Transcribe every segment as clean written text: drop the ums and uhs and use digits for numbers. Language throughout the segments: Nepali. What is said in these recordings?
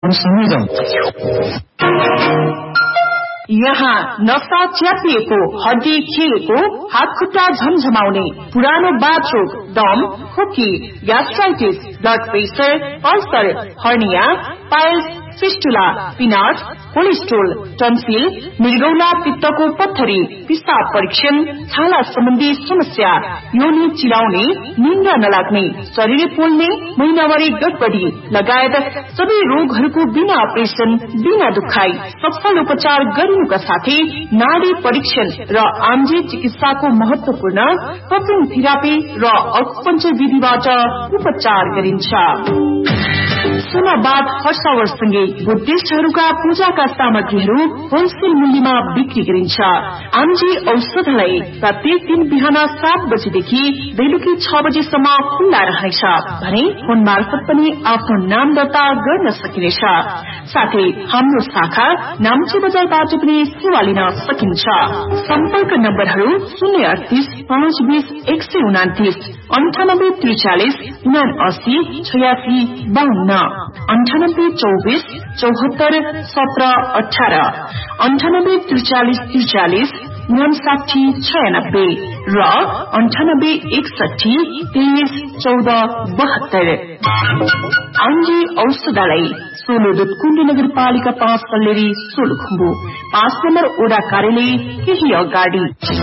यहाँ नसा च्यापिएको, हड्डी खिलेको, हात खुट्टा झमझमाउने, पुरानो बाथरोग, दम, खोकी, gastritis, blood pressure, ulcer, hernia, piles, fistula, pinnate, cholesterol, tonsil, मृगौला पित्तको पत्थरी, पिसाब परीक्षण, छाला सम्बन्धी समस्या, योनि चिलाउने, निन्द्रा नलाग्ने, शरीर पोल्ने, महिनावारी गडबडी लगायत सबै रोगहरूको बिना अपरेसन, बिना दुखाई सफल उपचार गरिनुका साथै नाडी परीक्षण र आम्जे चिकित्साको महत्वपूर्ण कपिङ थेरापी र अकुपञ्चर विधिबाट उपचार गरिन्छ। सोनाबाद हर्षावरसँगै बुद्धिस्टहरूका पूजाका सामग्रीहरू होलसेल मूल्यमा बिक्री गरिन्छ। आम्जी औषधालय प्रत्येक दिन बिहान 7 बजेदेखि बेलुकी 6 बजेसम्म खुल्ला रहनेछ भने फोन मार्फत पनि आफ्नो नाम दर्ता गर्न सकिनेछ। साथै हाम्रो शाखा नाम्ची बजारबाट पनि सेवा लिन सकिन्छ। सम्पर्क नम्बरहरू 038 520 129, 98 43 79 86 52, 98 24 74 17 18, 98 43 43 59 96 र 98 61 23 14 72। आम्जी औषधालय सोलुदुतकुण्ड नगरपालिका 5 सल्लेरी सोलुखुम्बु 5 नम्बर ओडा कार्यालय केही अगाडि।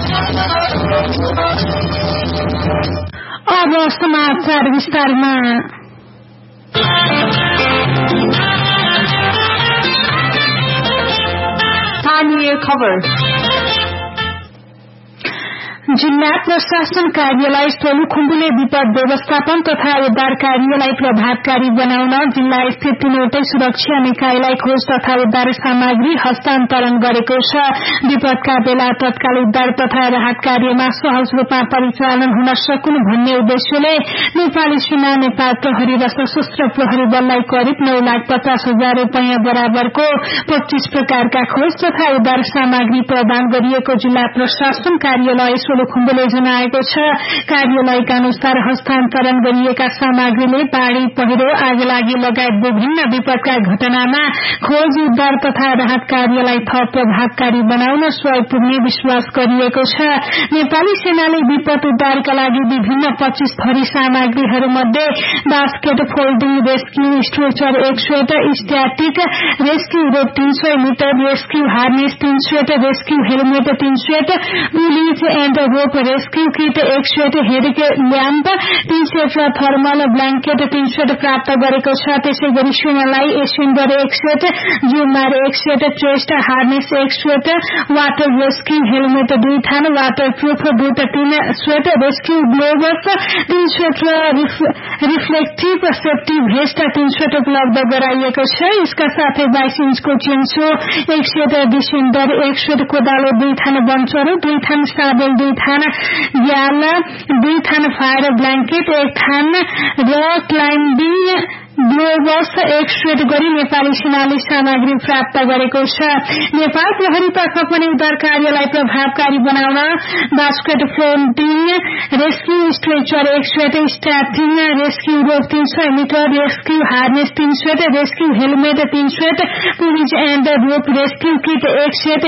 अब समाचार विस्तारमा। स्थानीय खबर। जिल्ला प्रशासन कार्यालय सोलुखुम्बुले विपद व्यवस्थापन तथा उद्धार कार्यलाई प्रभावकारी बनाउन जिल्ला स्थित 3वटै सुरक्षा निकायलाई खोज तथा उद्धार सामग्री हस्तान्तरण गरेको छ। विपदका बेला तत्काल उद्धार तथा राहत कार्यमा सहज रूपमा परिचालन हुन सकुन् भन्ने उद्देश्यले नेपाली सेना, नेपाल प्रहरी र सशस्त्र प्रहरी बललाई करिब 9,50,000 रूपियाँ बराबरको 25 प्रकारका खोज तथा उद्धार सामग्री प्रदान गरिएको जिल्ला प्रशासन कार्यालय सोलुखुम्बुले जनाएको छ। कार्यालयका अनुसार हस्तान्तरण गरिएका सामग्रीले बाढ़ी, पहिरो, आगलागी लगायत विभिन्न विपदका घटनामा खोज, उद्धार तथा राहत कार्यलाई थप प्रभावकारी बनाउन सहयोग पुग्ने विश्वास गरिएको छ। नेपाली सेनाले विपद उद्धारका लागि विभिन्न 25 थरी सामग्रीहरूमध्ये basket, folding rescue stretcher 1 set, static rescue rope 300 metre, rescue harness 3 set, rescue helmet 3 set, police and rope rescue kit 1 set, head lamp 3 set र थर्मल ब्ल्याङ्केट 3 सेट प्राप्त गरेको छ। त्यसै गरी सेनालाई एसेन्डर 1 सेट, जुमार 1 set, chest harness 1 set, water rescue helmet 2 थान, water proof boot 3 set, rescue gloves 3 set र रिफ्लेक्टिभ सेफ्टी भेस्ट 3 सेट उपलब्ध गराइएको छ। यसका साथै 22 इन्चको चेन्सो 1 सेट, डिसेन्डर 1 सेट, कोदालो 2 थान, बन्चरो 2 थान, साबल 2 थान, ग्याल 2 थान, फायर ब्ल्याङ्केट 1 थान र क्लाइम्बिङ ग्लोभ्स 1 सेट गरी नेपाली सेनाले सामग्री प्राप्त गरेको छ। नेपाल प्रहरी तर्फ पनि उद्धार कार्यलाई प्रभावकारी बनाउन basket, floating rescue stretcher 1 set, स्ट्याटिङ rescue rope 300 metre, rescue harness 3 set, rescue helmet 3 set, police and rope rescue kit 1 set,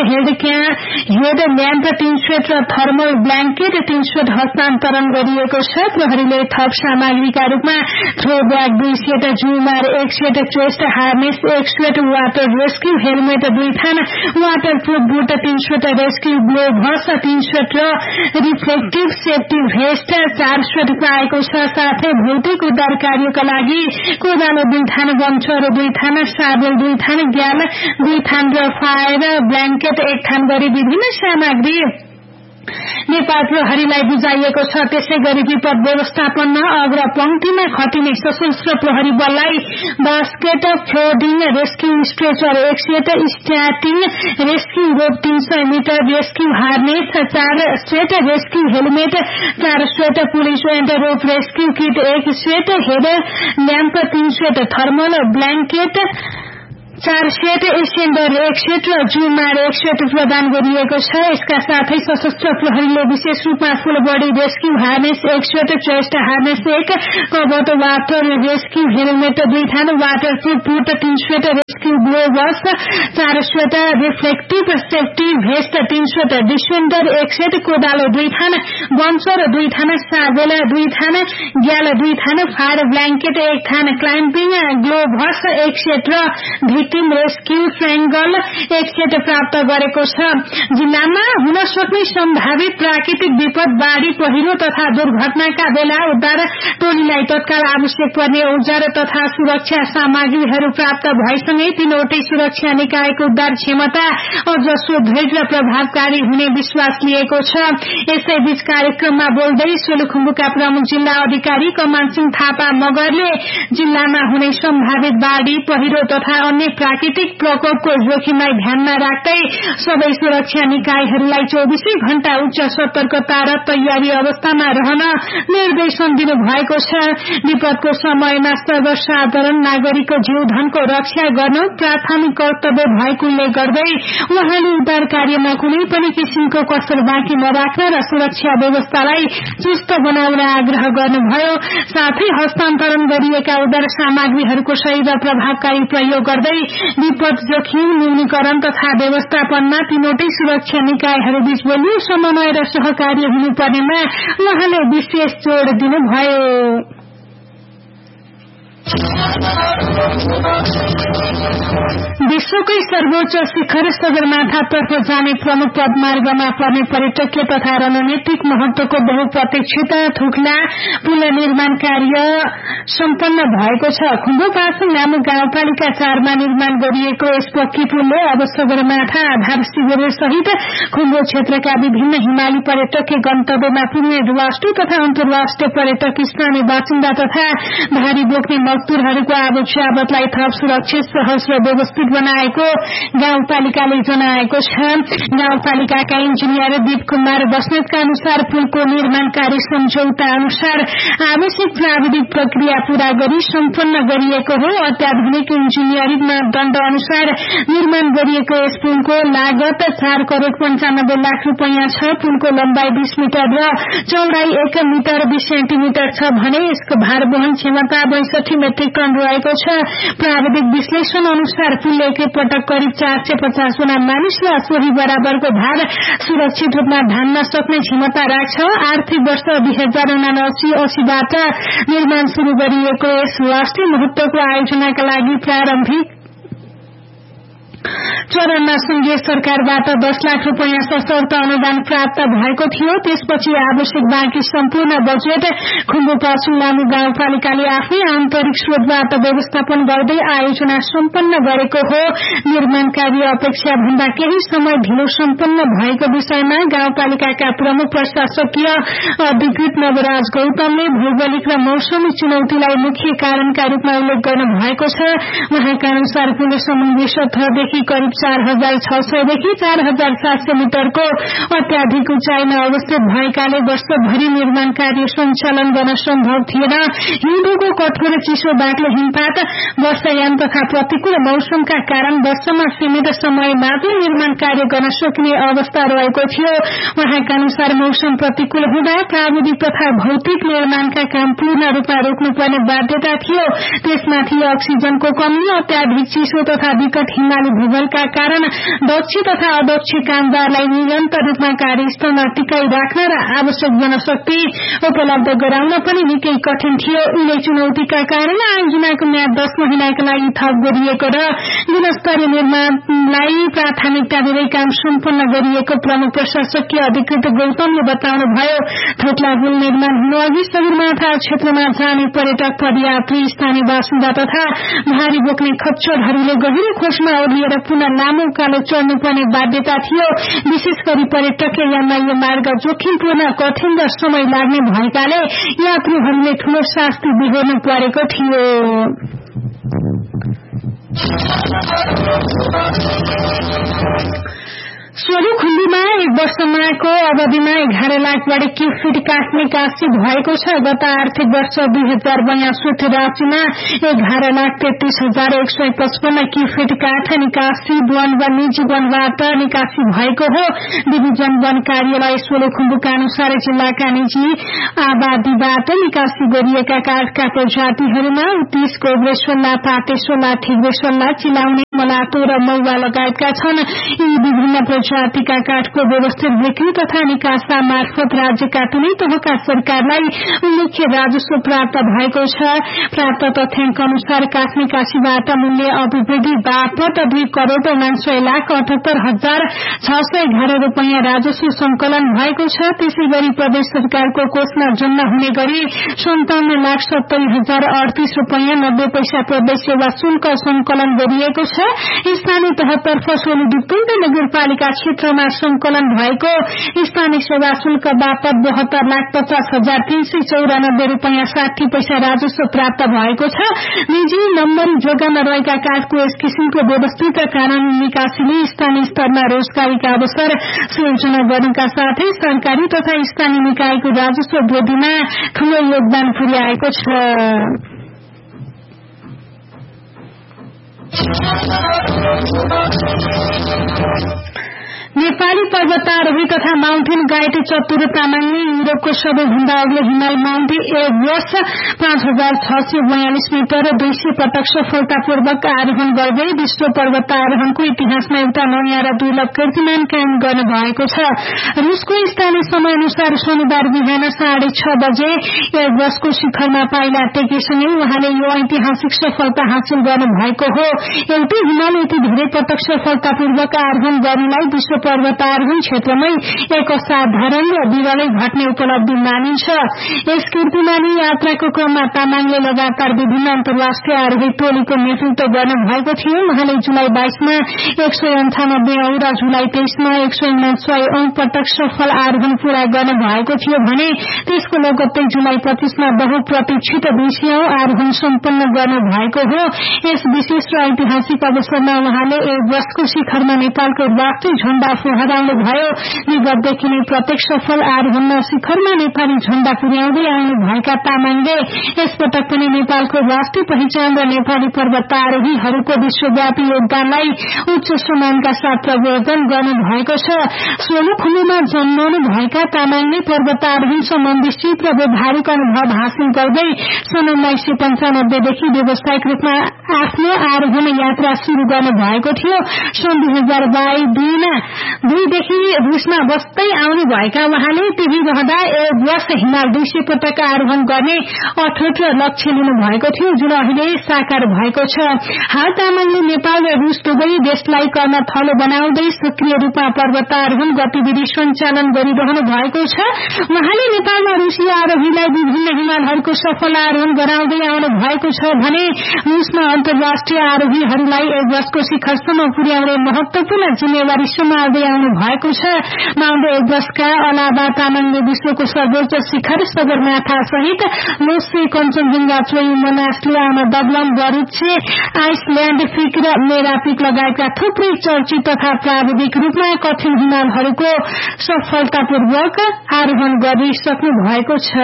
head lamp 3 set र थर्मल ब्ल्याङ्केट 3 सेट हस्तान्तरण गरिएको छ। प्रहरीले थप सामग्रीका रूपमा थ्रो ब्याग 2 सेट, जुमार 1 set, chest harness 1 set, water rescue helmet 2 थान, water proof boot 3 set, rescue gloves 3 set र रिफ्लेक्टिभ सेफ्टी भेस्ट 4 सेट पाएको छ। साथै भौतिक उद्धार कार्यका लागि कोदालो 2 थान, बन्चरो 2 थान, साबल 2 थान, ग्याल 2 थान र फायर ब्ल्याङ्केट 1 थान गरी विभिन्न सामग्री नेपाल प्रहरीलाई बुझाइएको छ। त्यसै गरी विपद व्यवस्थापनमा अग्रपंक्तिमा खटिने सशस्त्र प्रहरी बललाई basket, flooding rescue stretcher 1 set, स्ट्याटिङ rescue rope 300 metre, rescue harness 4 set, rescue helmet 4 set, police and rope rescue kit 1 set, head lamp 3 set, thermal blanket 4 set, एसेन्डर 1 set र जुमार 1 सेट प्रदान गरिएको छ। यसका साथै सशस्त्र प्रहरीले विशेष रूपमा फुल body rescue harness 1 set, chest harness 1, cover water rescue helmet 2 थान, water proof boot 3 set, gloves 4 set, reflective safety vest 3 set, defender 1 set, कोदालो 2 थान, बन्चर 2 थान, साबेला 2 थान, ग्याल 2 थान, फायर ब्ल्याङ्केट 1 थान, क्लाइम्बिङ ग्लोभ्स 1 सेट र भिक्टिम रेस्क्यू ट्रायंगल 1 सेट प्राप्त गरेको छ। जिल्लामा हुन सक्ने सम्भावित प्राकृतिक विपद, बाढ़ी, पहिरो तथा दुर्घटनाका बेला उद्धार टोलीलाई तत्काल आवश्यक पर्ने औजार तथा सुरक्षा सामग्रीहरू प्राप्त भएसँगै 3वटै सुरक्षा निकायको उद्धार क्षमता अझ सुदृढ र प्रभावकारी हुने विश्वास लिएको छ। यसैबीच कार्यक्रममा बोल्दै सोलुखुम्बुका प्रमुख जिल्ला अधिकारी कमान सिंह थापा मगरले जिल्लामा हुने सम्भावित बाढ़ी, पहिरो तथा अन्य प्राकृतिक प्रकोपको जोखिमलाई ध्यानमा राख्दै सबै सुरक्षा निकायहरूलाई 24 घण्टा उच्च सतर्कता र तयारी अवस्थामा रहन निर्देशन दिनु भएको छ। विपदको समयमा सर्वसाधारण नागरिकको जीवधनको रक्षा गर्न प्राथमिक कर्तव्य भएको उल्लेख गर्दै उहाँले उद्धार कार्यमा कुनै पनि किसिमको कसर बाँकी नराख्न र सुरक्षा व्यवस्थालाई चुस्त बनाउन आग्रह गर्नुभयो। साथै हस्तान्तरण गरिएका उद्धार सामग्रीहरूको सही र प्रभावकारी प्रयोग गर्दै विपद जोखिम न्यूनीकरण तथा व्यवस्थापनमा 3वटै सुरक्षा निकायहरूबीच बलियो समन्वय र सहकार्य हुनुपर्नेमा उहाँले विशेष जोड़ दिनुभयो। विश्वकै सर्वोच्च शिखर सगरमाथातर्फ जाने प्रमुख पदमार्गमा पर्ने पर्यटकीय तथा रणनीतिक महत्वको बहुप्रतीक्षित थुक्ला पुल निर्माण कार्य सम्पन्न भएको छ। खुम्बु पासङ नामक गाउँपालिका 4 मा निर्माण गरिएको यस पक्की पुलले अब सगरमाथा आधार शिविर सहित खुम्बु क्षेत्रका विभिन्न हिमाली पर्यटकीय गन्तव्यमा पुग्ने राष्ट्रिय तथा अन्तर्राष्ट्रिय पर्यटक, स्थानीय बासिन्दा तथा भारी बोक्ने मजदूरहरूको आवत-जावतलाई थप सुरक्षित, सहज र व्यवस्थित बनाएको गाउँपालिकाले जनाएको छ। गाउँपालिकाका इन्जिनियर दीप कुमार बस्नेतका अनुसार पुलको निर्माण कार्य सम्झौता अनुसार आवश्यक प्राविधिक प्रक्रिया पूरा गरी सम्पन्न गरिएको हो। अत्याधुनिक इन्जिनियरिङ मापदण्ड अनुसार निर्माण गरिएको यस पुलको लागत 4 करोड़ 95 लाख रुपैयाँ छ। पुलको लम्बाई 20 मिटर र चौडाई 1 मिटर 20 सेन्टिमिटर छ भने यसको भार वहन क्षमता 62 मेट्रिक टन रहेको छ। प्राविधिक विश्लेषण अनुसार पुलले एकैपटक करिब 450 जना मानिस र सोही बराबरको भार सुरक्षित रूपमा धान्न सक्ने क्षमता राख्छ। आर्थिक वर्ष 2079-80 बाट निर्माण शुरू गरिएको यस राष्ट्रिय महत्वको आयोजनाका लागि प्रारम्भिक चरणमा संघीय सरकारबाट 10 लाख रुपैयाँ सशर्त अनुदान प्राप्त भएको थियो। त्यसपछि आवश्यक बाँकी सम्पूर्ण बजेट खुम्बु पासङ लामु गाउँपालिकाले आफ्नै आन्तरिक स्रोतबाट व्यवस्थापन गर्दै आयोजना सम्पन्न गरेको हो। निर्माण कार्य अपेक्षा भन्दा केही समय ढिलो सम्पन्न भएको विषयमा गाउँपालिकाका प्रमुख प्रशासकीय अधिकृत नवराज गौतमले भौगोलिक र मौसमी चुनौतीलाई मुख्य कारणका रूपमा उल्लेख गर्नु भएको छ। उहाँका अनुसार पुल समुद्री सतहदेखि करिब 4600 देखि 4700 मिटरको अत्याधिक उचाइमा अवस्थित भएकाले वर्षभरि निर्माण कार्य सञ्चालन गर्न सम्भव थिएन। हिउँदोको कठोर चिसो बाक्लो हिमपात, वर्षायाम तथा प्रतिकूल मौसमका कारण वर्षमा सीमित समय मात्र निर्माण कार्य गर्न सकिने अवस्था रहेको थियो। उहाँका अनुसार मौसम प्रतिकूल हुँदा प्राविधिक तथा भौतिक निर्माणका काम पूर्ण रूपमा रोक्नुपर्ने बाध्यता थियो। त्यसमाथि अक्सिजनको कमी, अत्याधिक चिसो तथा विकट हिमाली भूगोलका कारण दक्ष तथा अदक्ष कामदारलाई निरन्तर रूपमा कार्यस्थलमा टिकाइ राख्न र आवश्यक जनशक्ति उपलब्ध गराउन पनि निकै कठिन थियो। यिनै चुनौतीका कारण आयोजनाको म्याद 10 महिनाका लागि थप गरिएको र गुणस्तरीय निर्माणलाई प्राथमिकता दिँदै काम सम्पन्न गरिएको प्रमुख प्रशासकीय अधिकृत गौतमले बताउनुभयो। थोक्ला पुल निर्माण हुनु अघि सगरमाथा क्षेत्रमा जाने पर्यटक, पदयात्री, स्थानीय बासिन्दा तथा भारी बोक्ने खच्चडहरूले गहिरो खोजमा ओर्लिएर पुनः लामो उकालो चढ्नुपर्ने बाध्यता थियो। विशेष गरी पर्यटकीय यानमा यो मार्ग जोखिमपूर्ण, कठिन र समय लाग्ने भएकाले यात्रुहरूले ठूलो शास्ति बिहोर्नु परेको थियो। सोलुखुम्बुमा 1 वर्षमाको अवधिमा 11 लाख बढी क्युफिट काठ निकासी भएको छ। गत आर्थिक वर्ष 2062 राशिमा 11,33,155 क्युफिट काठ निकासी वन व निजी वनबाट निकासी भएको हो। डिभिजन वन कार्यालय सोलुखुम्बुका अनुसार जिल्लाका निजी आबादीबाट निकासी गरिएका काठका प्रजातिहरूमा उत्तिस, कोब्रेसोल्ला, पाटेसोल्ला, ठिग्रेसोल्ला, चिलाउने मलातो र मौवा लगायतका छन्। यी विभिन्न प्रजातिका काठको व्यवस्थित बिक्री तथा निकासा मार्फत राज्यका कुनै तहका सरकारलाई उल्लेख्य राजस्व प्राप्त भएको छ। प्राप्त तथ्याङ्क अनुसार काठ निकासीबाट मूल्य अभिवृद्धि बापत 2,78,78,611 रूपियाँ राजस्व संकलन भएको छ। त्यसै गरी प्रदेश सरकारको कोषमा जम्मा हुने गरी 57,70,038 रूपियाँ 90 पैसा प्रदेश सेवा शुल्क संकलन गरिएको छ। स्थानीय तहतर्फ सोलु दुप्तुन्ड नगरपालिका क्षेत्रमा संकलन भएको स्थानीय सेवा शुल्क बापत 72,50,394 रूपियाँ 60 पैसा राजस्व प्राप्त भएको छ। निजी नम्बरी जग्गामा रहेका काठको यस किसिमको व्यवस्थित कानूनी निकासीले स्थानीय स्तरमा रोजगारीका अवसर सृजना गर्नका साथै सरकारी तथा स्थानीय निकायको राजस्व वृद्धिमा ठूलो योगदान पुर्याएको छ। नेपाली पर्वतारोही तथा माउन्टेन गाइड चतुर तामाङले युरोपको सबैभन्दा अग्लो हिमाल माउन्ट एभरेस्ट 5,642 मिटर 200 पटक सफलतापूर्वक आरोहण गर्दै विश्व पर्वतारोहणको इतिहासमा एउटा नयाँ र दुर्लभ कीर्तिमान कायम गर्नु भएको छ। रूसको स्थानीय समय अनुसार शनिबार बिहान 6:30 बजे एभरेस्टको शिखरमा पाइला टेकेसँगै उहाँले यो ऐतिहासिक सफलता हासिल गर्नु भएको हो। एउटै हिमाल यति धेरै पटक सफलतापूर्वक आरोहण गर्नुलाई विश्व पर्वतारोहण क्षेत्रमै एक असाधारण र विरलै घट्ने उपलब्धि मानिन्छ। यस कीर्तिमानी यात्राको क्रममा तामाङले लगातार विभिन्न अन्तर्राष्ट्रिय आरोही टोलीको नेतृत्व गर्नु भएको थियो। उहाँले जुलाई 22 मा 198 औं र जुलाई 23 मा 149 औं पटक सफल आरोहण पूरा गर्नु भएको थियो भने त्यसको लगत्तै जुलाई 25 मा बहुप्रतीक्षित 200 औं आरोहण सम्पन्न गर्नु भएको हो। यस विशेष र ऐतिहासिक अवसरमा उहाँले एभरेस्टको शिखरमा नेपालको राष्ट्रिय झण्डा फहराउनु भयो। विगतदेखि नै प्रत्येक सफल आरोहण शिखरमा नेपाली झण्डा पुर्याउँदै आउनु भएका तामाङले यसपटक पनि नेपालको राष्ट्रिय पहिचान र नेपाली पर्वतारोहीहरूको विश्वव्यापी योगदानलाई उच्च सम्मानका साथ प्रवर्धन गर्नु भएको छ। सोलुखुम्बुमा जन्मनु भएका तामाङले पर्वतारोहण सम्बन्धी शीत र व्यावहारिक अनुभव हासिल गर्दै सन् 1995 देखि व्यावसायिक रूपमा आफ्नो आरोहण यात्रा शुरू गर्नु भएको थियो। सन् 2022 देखि रूसमा बस्दै आउनु भएका उहाँले त्यही रहँदा एभरेस्ट हिमाल 200 पटक आरोहण गर्ने अठोट लक्ष्य लिनु भएको थियो, जुन अहिले साकार भएको छ। हाल तामाङले नेपाल र रूस दुवै देशलाई गर्न थलो बनाउँदै सक्रिय रूपमा पर्वतारोहण गतिविधि सञ्चालन गरिरहनु भएको छ। उहाँले नेपालमा रूसी आरोहीलाई विभिन्न हिमालहरूको सफल आरोहण गराउँदै आउनु भएको छ भने रूसमा अन्तर्राष्ट्रिय आरोहीहरूलाई एभरेस्टको शिखरसम्म पुर्याउने महत्वपूर्ण जिम्मेवारी सम्हाल्दै आउनु भएको छ। माउन्ट एभरेस्टका अलावा तामाङले विश्वको सर्वोच्च शिखर सगरमाथा सहित lose Kanchenjunga Cho Oyu मनासले आमादग्लम गरुच्छे Iceland pick र मेरा पिक लगायतका थुप्रै चर्चित तथा प्राविधिक रूपमा कठिन हिमालहरूको सफलतापूर्वक आरोहण गरिसक्नु भएको छ।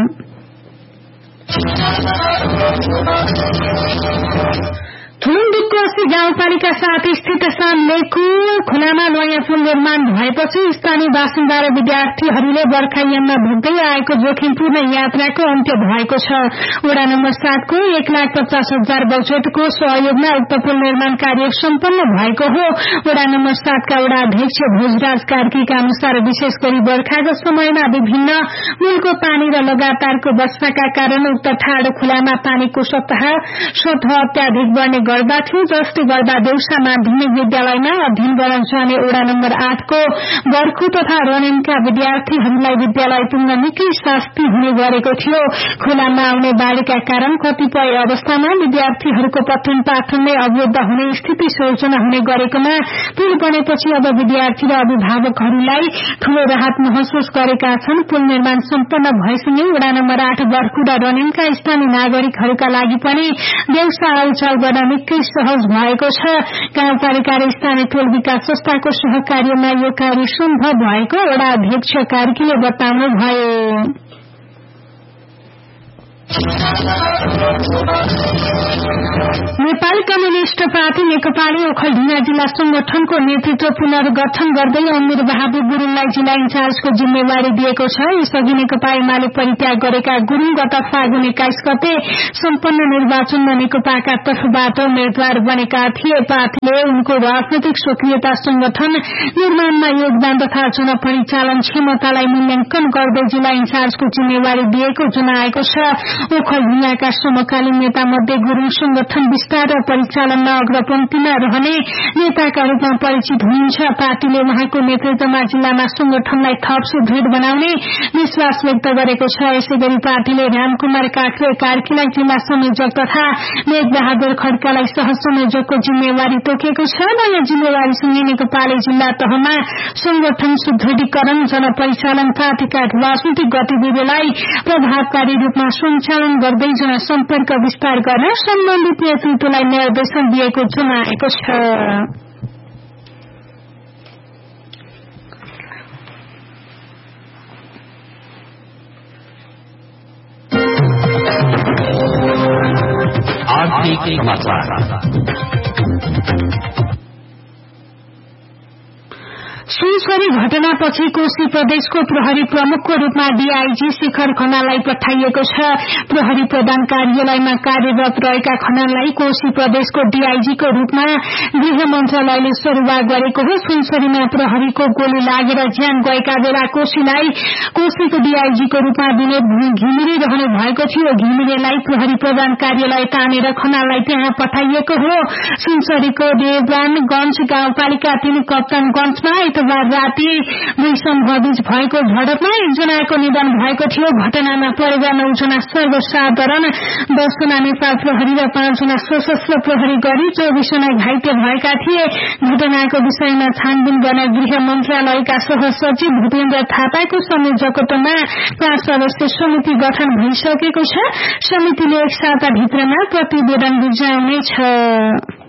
थुलुङदुङको 80 गाउँपालिका 7 स्थित सामलेको खुलामा नयाँ पुल निर्माण भएपछि स्थानीय बासिन्दा र विद्यार्थीहरूले बर्खायाममा भोग्दै आएको जोखिमपूर्ण यात्राको अन्त्य भएको छ। वडा नम्बर 7 को 1,50,000 बजेटको सहयोगमा उक्त पुल निर्माण कार्य सम्पन्न भएको हो। वडा नम्बर 7 का वडा अध्यक्ष भोजराज कार्कीका अनुसार विशेष गरी बर्खाको समयमा विभिन्न मूलको पानी र लगातारको वर्षाका कारण उक्त ठाडो खुलामा पानीको सतह अत्याधिक बढ्ने गर्दा थियो, जसले गर्दा देउसा माध्यमिक विद्यालयमा अध्ययन गर्न जाने वडा नम्बर 8 को बर्खु तथा रनिङका विद्यार्थीहरूलाई विद्यालय पुग्न निकै शास्ति हुने गरेको थियो। खुलामा आउने बाढीका कारण कतिपय अवस्थामा विद्यार्थीहरूको पठन पाठनमै अवरुद्ध हुने स्थिति सृजना हुने गरेकोमा पुल बनेपछि अब विद्यार्थी र अभिभावकहरूलाई ठूलो राहत महसुस गरेका छन्। पुल निर्माण सम्पन्न भएसँगै वडा नम्बर 8 बर्खु र रनिङका स्थानीय नागरिकहरूका लागि पनि देउसा आउचाउ गर्न निकै सहज भएको छ। गाउँपालिका र स्थानीय टोल विकास संस्थाको सहकार्यमा यो कार्य सम्भव भएको वडा अध्यक्ष कार्कीले बताउनुभयो। नेपाली कम्युनिष्ट पार्टी नेकपाले ओखलढुङ्गा जिल्ला संगठनको नेतृत्व पुनर्गठन गर्दै अमीर बहादुर गुरुङलाई जिल्ला इन्चार्जको जिम्मेवारी दिएको छ। यसअघि नेकपा एमाले परित्याग गरेका गुरुङ गत फागुन 21 गते सम्पन्न निर्वाचनमा नेकपाका तर्फबाट उम्मेद्वार बनेका थिए। पार्टीले उनको राजनैतिक सक्रियता, संगठन निर्माणमा योगदान तथा जनपरिचालन क्षमतालाई मूल्याङ्कन गर्दै जिल्ला इन्चार्जको जिम्मेवारी दिएको जनाएको छ। ओखलढुङ्गाका समकालीन नेता मध्ये गुरुङ संगठन विस्तार र परिचालनमा अग्रपंक्तिमा रहने नेताका रूपमा परिचित हुनुहुन्छ। पार्टीले उहाँको नेतृत्वमा जिल्लामा संगठनलाई थप सुदृढ बनाउने विश्वास व्यक्त गरेको छ। यसैगरी पार्टीले रामकुमार काक्रे कार्कीलाई जिल्ला संयोजक तथा मेघबहादुर खड्कालाई सहसंयोजकको जिम्मेवारी तोकेको छ। नयाँ जिम्मेवारीसँगै नेकपाले जिल्ला तहमा संगठन सुदृढीकरण, जनपरिचालन, पार्टीका राजनीतिक गतिविधिलाई प्रभावकारी रूपमा सञ्चालन गर्दै जनसम्पर्क विस्तार गर्न सम्बन्धित नेतृत्वलाई निर्देशन दिएको जनाएको छ। आर्थिक समाचार। सुनसरी घटनापछि कोशी प्रदेशको प्रहरी प्रमुखको रूपमा डीआईजी शिखर खनाललाई पठाइएको छ। प्रहरी प्रधान कार्यालयमा कार्यरत रहेका खनाललाई कोशी प्रदेशको डीआईजीको रूपमा गृह मन्त्रालयले सरुवा गरेको हो। सुनसरीमा प्रहरीको गोली लागेर ज्यान गएका बेला कोशीको डीआईजीको रूपमा विनोद घिमिरे रहनु भएको थियो। घिमिरेलाई प्रहरी प्रधान कार्यालय तानेर खनाललाई त्यहाँ पठाइएको हो। सुनसरीको देवरानगंज गाउँपालिका 3 कप्तानगंजमा आइतबार राति दुई समूहबीच भएको झडपमा 1 जनाको निधन भएको थियो। घटनामा परेका 9 जना सर्वसाधारण, 10 जना नेपाल प्रहरी र 5 जना सशस्त्र प्रहरी गरी 24 जना घाइते भएका थिए। घटनाको विषयमा छानबिन गर्न गृह मन्त्रालयका सहसचिव भूपेन्द्र थापाको संयोजकत्वमा 5 सदस्यीय समिति गठन भइसकेको छ। समितिले 1 साता भित्रमा प्रतिवेदन बुझाउनेछ।